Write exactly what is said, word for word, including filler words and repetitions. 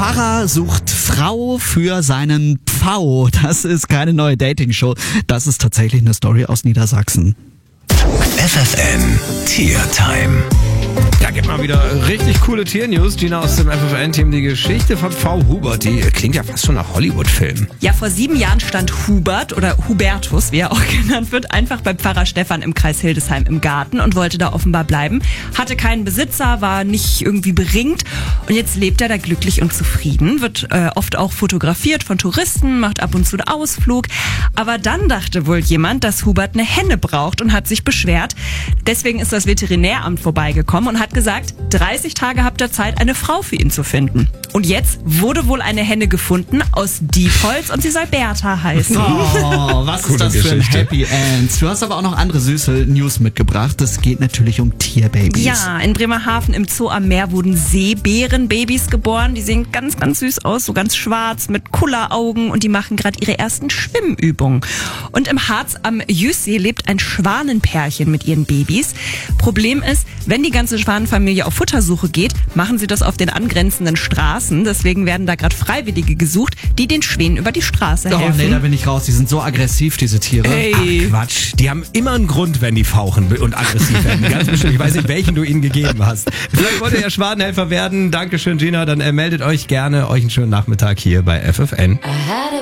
Pfarrer sucht Frau für seinen Pfau. Das ist keine neue Dating-Show. Das ist tatsächlich eine Story aus Niedersachsen. F F N Tiertime. Da gibt mal wieder richtig coole Tiernews. Gina aus dem F F N-Team, die Geschichte von Pfau Hubert, die klingt ja fast schon nach Hollywood-Film. Ja, vor sieben Jahren stand Hubert, oder Hubertus, wie er auch genannt wird, einfach bei Pfarrer Stefan im Kreis Hildesheim im Garten und wollte da offenbar bleiben. Hatte keinen Besitzer, war nicht irgendwie beringt und jetzt lebt er da glücklich und zufrieden, wird äh, oft auch fotografiert von Touristen, macht ab und zu einen Ausflug. Aber dann dachte wohl jemand, dass Hubert eine Henne braucht und hat sich beschwert. Deswegen ist das Veterinäramt vorbeigekommen und hat gesagt, dreißig Tage habt ihr Zeit, eine Frau für ihn zu finden. Und jetzt wurde wohl eine Henne gefunden aus Diepholz und sie soll Bertha heißen. Oh, was ist das für ein Happy End. Du hast aber auch noch andere süße News mitgebracht. Es geht natürlich um Tierbabys. Ja, in Bremerhaven im Zoo am Meer wurden Seebärenbabys geboren. Die sehen ganz, ganz süß aus, so ganz schwarz mit Kulleraugen und die machen gerade ihre ersten Schwimmübungen. Und im Harz am Jüssee lebt ein Schwanenpärchen mit ihren Babys. Problem ist, wenn die ganze Schwanenfamilie auf Futtersuche geht, machen sie das auf den angrenzenden Straßen. Deswegen werden da gerade Freiwillige gesucht, die den Schwänen über die Straße helfen. Oh nee, da bin ich raus. Die sind so aggressiv, diese Tiere. Ey. Ach, Quatsch. Die haben immer einen Grund, wenn die fauchen und aggressiv werden. Ganz bestimmt. Ich weiß nicht, welchen du ihnen gegeben hast. Vielleicht wollt ihr ja Schwanenhelfer werden. Dankeschön, Gina. Dann äh, meldet euch gerne. Euch einen schönen Nachmittag hier bei F F N.